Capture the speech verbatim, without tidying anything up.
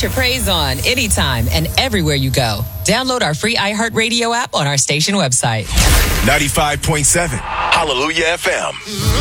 your praise on anytime and everywhere you go. Download our free iHeartRadio app on our station website. ninety-five point seven Hallelujah F M.